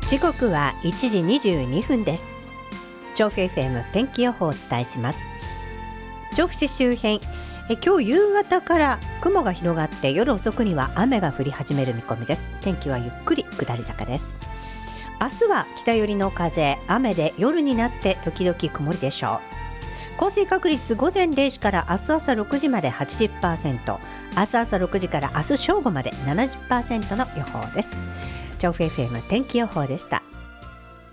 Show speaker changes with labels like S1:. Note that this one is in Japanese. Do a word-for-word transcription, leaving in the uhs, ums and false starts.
S1: 時刻はいちじにじゅうにふんです。調布 エフエム 天気予報をお伝えします。調布市周辺、え今日夕方から雲が広がって夜遅くには雨が降り始める見込みです。天気はゆっくり下り坂です。明日は北寄りの風、雨で夜になって時々曇りでしょう。降水確率午前れいじから明日朝ろくじまで はちじゅっパーセント、 明日朝ろくじから明日正午まで ななじゅっパーセント の予報です。調布 エフエム 天気予報でした。